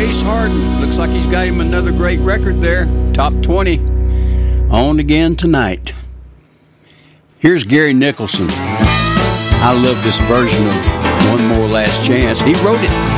Jace Harden. Looks like he's got him another great record there. Top 20. On again tonight. Here's Gary Nicholson. I love this version of One More Last Chance. He wrote it.